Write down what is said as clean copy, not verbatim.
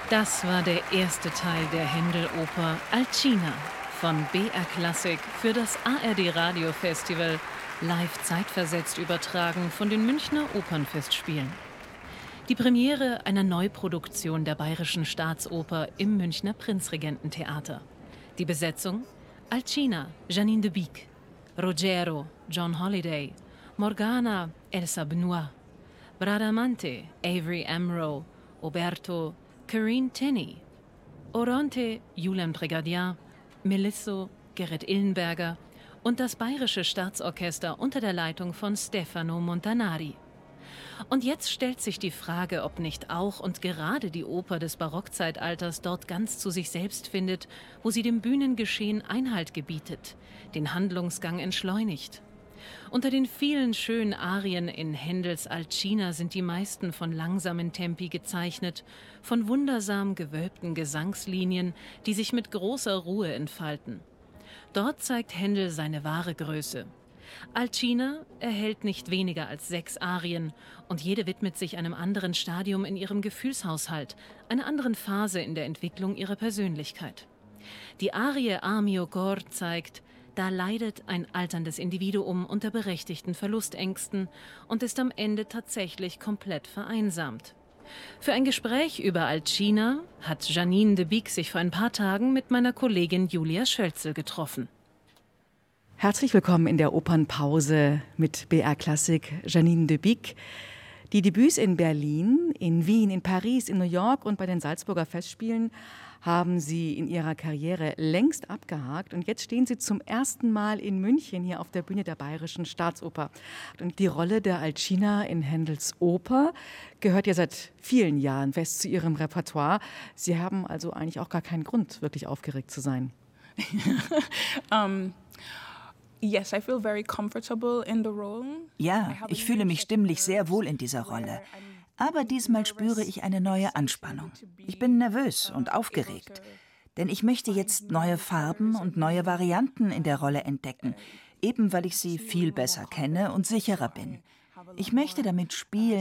Das war der erste Teil der Händel-Oper Alcina von BR Classic für das ARD Radio Festival, live zeitversetzt übertragen von den Münchner Opernfestspielen. Die Premiere einer Neuproduktion der Bayerischen Staatsoper im Münchner Prinzregententheater. Die Besetzung: Alcina, Janine de Beek, Rogero, John Holliday, Morgana, Elsa Benoit, Bradamante, Avery Amro, Oberto, Corinne Tenney, Oronte, Julian Brigadier, Melisso, Gerrit Illenberger und das Bayerische Staatsorchester unter der Leitung von Stefano Montanari. Und jetzt stellt sich die Frage, ob nicht auch und gerade die Oper des Barockzeitalters dort ganz zu sich selbst findet, wo sie dem Bühnengeschehen Einhalt gebietet, den Handlungsgang entschleunigt. Unter den vielen schönen Arien in Händels Alcina sind die meisten von langsamen Tempi gezeichnet, von wundersam gewölbten Gesangslinien, die sich mit großer Ruhe entfalten. Dort zeigt Händel seine wahre Größe. Alcina erhält nicht weniger als 6 Arien und jede widmet sich einem anderen Stadium in ihrem Gefühlshaushalt, einer anderen Phase in der Entwicklung ihrer Persönlichkeit. Die Arie Amio Cor zeigt: Da leidet ein alterndes Individuum unter berechtigten Verlustängsten und ist am Ende tatsächlich komplett vereinsamt. Für ein Gespräch über Alcina hat Janine de Beek sich vor ein paar Tagen mit meiner Kollegin Julia Schölzel getroffen. Herzlich willkommen in der Opernpause mit BR Classic, Janine de Beek. Die Debüts in Berlin, in Wien, in Paris, in New York und bei den Salzburger Festspielen haben Sie in Ihrer Karriere längst abgehakt. Und jetzt stehen Sie zum ersten Mal in München hier auf der Bühne der Bayerischen Staatsoper. Und die Rolle der Alcina in Händels Oper gehört ja seit vielen Jahren fest zu Ihrem Repertoire. Sie haben also eigentlich auch gar keinen Grund, wirklich aufgeregt zu sein. Ja, ich fühle mich stimmlich sehr wohl in dieser Rolle. Aber diesmal spüre ich eine neue Anspannung. Ich bin nervös und aufgeregt, denn ich möchte jetzt neue Farben und neue Varianten in der Rolle entdecken, eben weil ich sie viel besser kenne und sicherer bin. Ich möchte damit spielen,